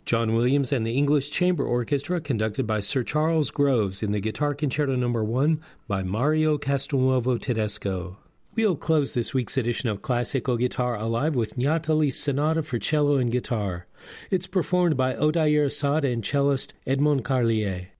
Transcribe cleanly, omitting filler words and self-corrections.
John Williams and the English Chamber Orchestra, conducted by Sir Charles Groves in the Guitar Concerto No. 1 by Mario Castelnuovo Tedesco. We'll close this week's edition of Classical Guitar Alive with Gnatali's Sonata for Cello and Guitar. It's performed by Odair Assad and cellist Edmond Carlier.